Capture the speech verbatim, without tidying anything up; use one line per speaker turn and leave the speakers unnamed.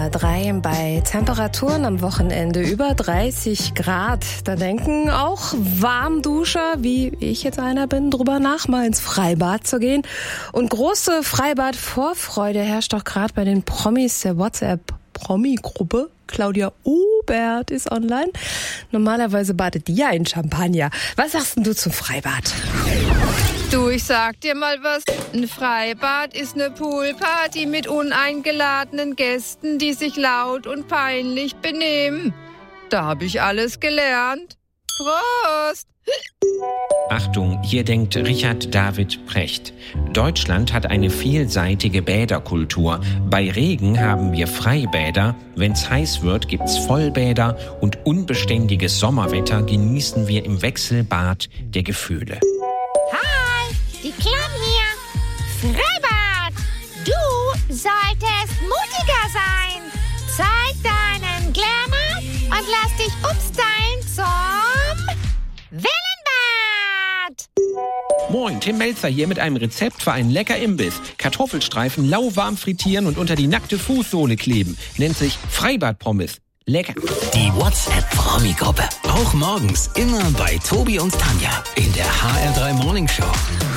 R drei bei Temperaturen am Wochenende über dreißig Grad. Da denken auch Warmduscher, wie ich jetzt einer bin, drüber nach, mal ins Freibad zu gehen. Und große Freibad-Vorfreude herrscht doch gerade bei den Promis der WhatsApp-Promi-Gruppe. Claudia Obert ist online. Normalerweise badet die ja in Champagner. Was sagst denn du zum Freibad?
Du, ich sag dir mal was. Ein Freibad ist eine Poolparty mit uneingeladenen Gästen, die sich laut und peinlich benehmen. Da hab ich alles gelernt. Prost!
Achtung, hier denkt Richard David Precht. Deutschland hat eine vielseitige Bäderkultur. Bei Regen haben wir Freibäder, wenn's heiß wird, gibt's Vollbäder und unbeständiges Sommerwetter genießen wir im Wechselbad der Gefühle.
Hi, die Clown hier. Freibad! Du solltest mutiger sein. Zeig deinen Glamour und lass dich umstylen zum Wellenbad.
Moin, Tim Melzer hier mit einem Rezept für einen lecker Imbiss. Kartoffelstreifen lauwarm frittieren und unter die nackte Fußsohle kleben. Nennt sich Freibad-Pommes. Lecker.
Die WhatsApp-Promi-Gruppe. Auch morgens immer bei Tobi und Tanja in der H R drei Morning Show.